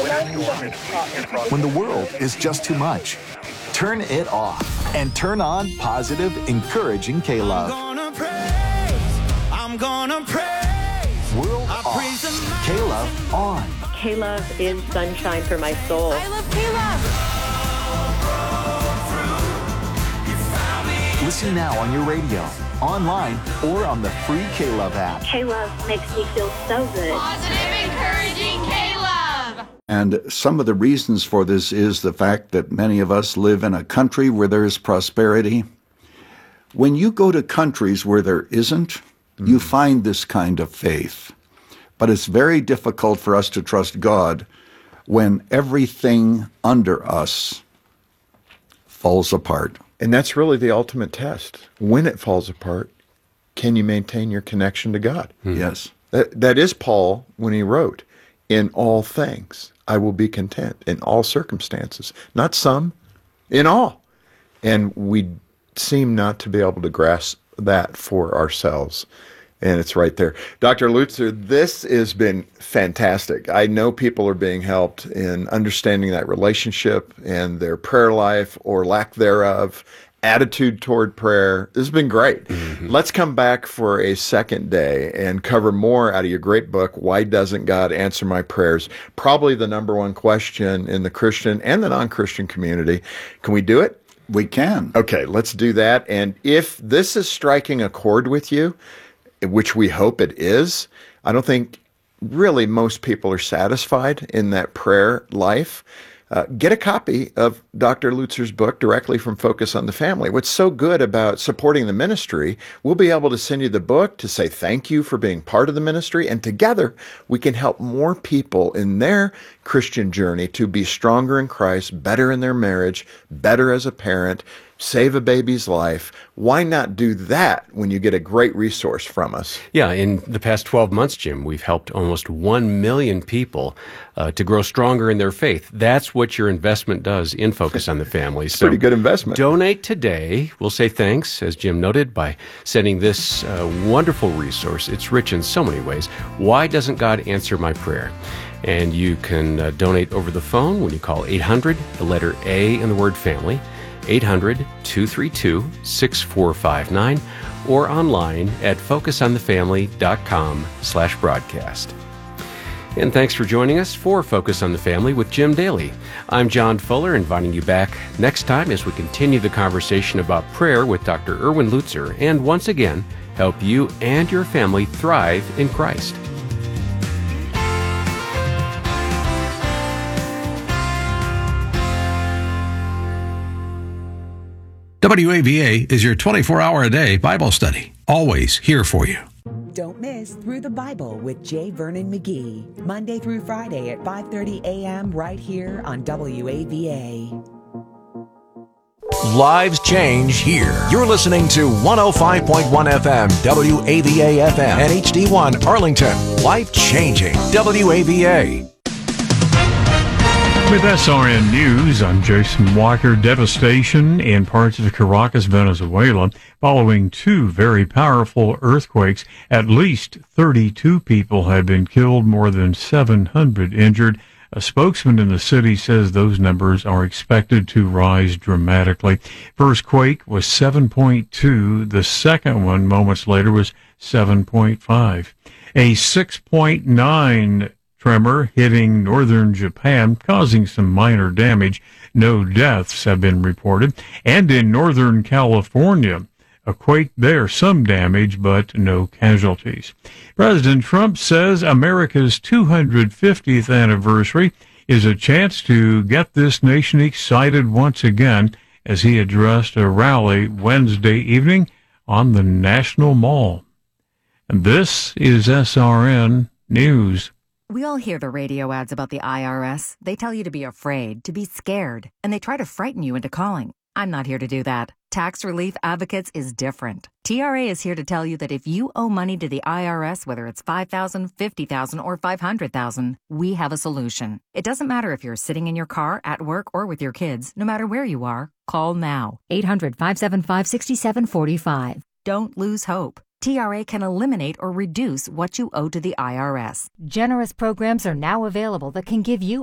When the world is just too much, turn it off and turn on positive, encouraging K-Love. I'm gonna praise. World off, K-Love on. K-Love is sunshine for my soul. I love K-Love. Listen now on your radio, online, or on the free K-Love app. K-Love makes me feel so good. Positive, encouraging K-Love. And some of the reasons for this is the fact that many of us live in a country where there is prosperity. When you go to countries where there isn't, you find this kind of faith. But it's very difficult for us to trust God when everything under us falls apart. And that's really the ultimate test. When it falls apart, can you maintain your connection to God? Yes. That is Paul when he wrote, in all things I will be content, in all circumstances. Not some, in all. And we seem not to be able to grasp that for ourselves. And it's right there. Dr. Lutzer, this has been fantastic. I know people are being helped in understanding that relationship and their prayer life or lack thereof, attitude toward prayer. This has been great. Mm-hmm. Let's come back for a second day and cover more out of your great book, Why Doesn't God Answer My Prayers? Probably the number one question in the Christian and the non-Christian community. Can we do it? We can. Okay, let's do that. And if this is striking a chord with you, which we hope it is, I don't think really most people are satisfied in that prayer life. Get a copy of Dr. Lutzer's book directly from Focus on the Family. What's so good about supporting the ministry, we'll be able to send you the book to say thank you for being part of the ministry, and together we can help more people in their Christian journey to be stronger in Christ, better in their marriage, better as a parent, save a baby's life. Why not do that when you get a great resource from us? Yeah, in the past 12 months, Jim, we've helped almost 1 million people to grow stronger in their faith. That's what your investment does in Focus on the Family. So pretty good investment. Donate today. We'll say thanks, as Jim noted, by sending this wonderful resource. It's rich in so many ways. Why Doesn't God Answer My Prayer? And you can donate over the phone when you call 800, the letter A in the word family, 800-232-6459, or online at focusonthefamily.com/broadcast. And thanks for joining us for Focus on the Family with Jim Daly. I'm John Fuller, inviting you back next time as we continue the conversation about prayer with Dr. Erwin Lutzer, and once again, help you and your family thrive in Christ. WAVA is your 24-hour-a-day Bible study, always here for you. Don't miss Through the Bible with J. Vernon McGee, Monday through Friday at 5:30 a.m. right here on WAVA. Lives change here. You're listening to 105.1 FM, WAVA FM, and HD1 Arlington. Life changing. WAVA. With SRN News, I'm Jason Walker. Devastation in parts of Caracas, Venezuela, following 2 very powerful earthquakes. At least 32 people have been killed, more than 700 injured. A spokesman in the city says those numbers are expected to rise dramatically. First quake was 7.2. The second one, moments later, was 7.5. A 6.9 tremor hitting northern Japan, causing some minor damage. No deaths have been reported. And in northern California, a quake there, some damage, but no casualties. President Trump says America's 250th anniversary is a chance to get this nation excited once again as he addressed a rally Wednesday evening on the National Mall. And this is SRN News. We all hear the radio ads about the IRS. They tell you to be afraid, to be scared, and they try to frighten you into calling. I'm not here to do that. Tax Relief Advocates is different. TRA is here to tell you that if you owe money to the IRS, whether it's $5,000, $50,000, or $500,000, we have a solution. It doesn't matter if you're sitting in your car, at work, or with your kids. No matter where you are, call now. 800-575-6745. Don't lose hope. TRA can eliminate or reduce what you owe to the IRS. Generous programs are now available that can give you